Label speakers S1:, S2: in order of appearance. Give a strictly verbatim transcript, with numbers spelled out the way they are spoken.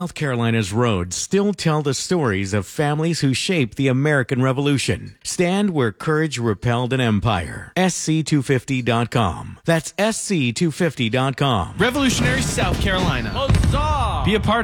S1: South Carolina's roads still tell the stories of families who shaped the American Revolution. Stand where courage repelled an empire. S C two fifty dot com. That's S C two fifty dot com.
S2: Revolutionary South Carolina.
S3: Huzzah!
S2: Be a part